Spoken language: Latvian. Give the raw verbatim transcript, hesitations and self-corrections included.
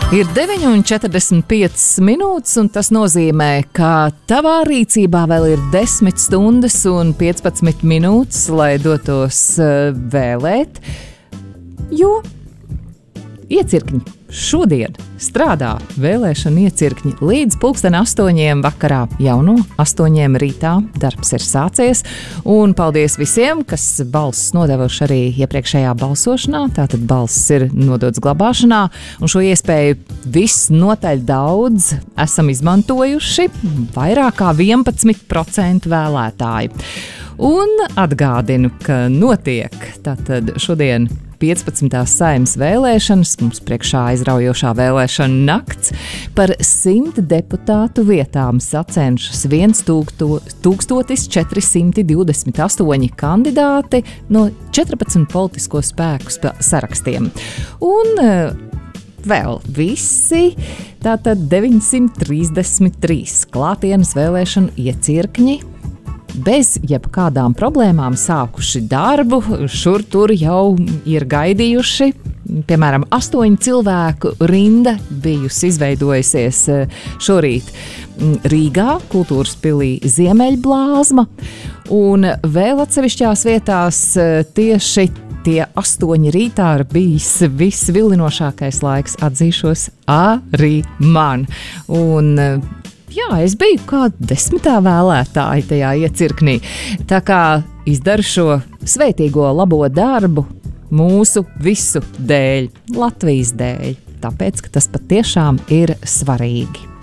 Ir deviņi un četrdesmit piecas minūtes, un tas nozīmē, ka tavā rīcībā vēl ir desmit stundas un piecpadsmit minūtes, lai dotos uh, vēlēt, jo iecirkņi šodien strādā vēlēšana iecirkņi līdz pulksten astoņiem vakarā, jau no astoņiem rītā darbs ir sācies, un paldies visiem, kas balss nodevuši arī iepriekšējā balsošanā, tātad balss ir nodots glabāšanā, un šo iespēju visnotaļ daudz esam izmantojuši, vairāk kā vienpadsmit procenti vēlētāji. Un atgādinu, ka notiek tātad šodien piecpadsmitās Saeimas vēlēšanas, mums priekšā aizraujošā vēlēšana nakts, par simt deputātu vietām sacenšas viens tūkstotis četri simti divdesmit astoņi kandidāti no četrpadsmit politisko spēku sarakstiem. Un vēl visi, tātad deviņsimt trīsdesmit trīs klātienes vēlēšanu iecirkņi, bez jebkādām problēmām sākuši darbu, šur tur jau ir gaidījuši. Piemēram, astoņu cilvēku rinda bijusi izveidojusies šorīt Rīgā, Kultūras pilī Ziemeļblāzma, un vēl atsevišķās vietās tieši tie astoņi rītā ir bijis visvilinošākais laiks, atzīšos arī man. Un jā, es biju kā desmitā vēlētāji tajā iecirknī. Tā kā izdaru šo svētīgo labo darbu mūsu visu dēļ, Latvijas dēļ, tāpēc, ka tas patiešām ir svarīgi.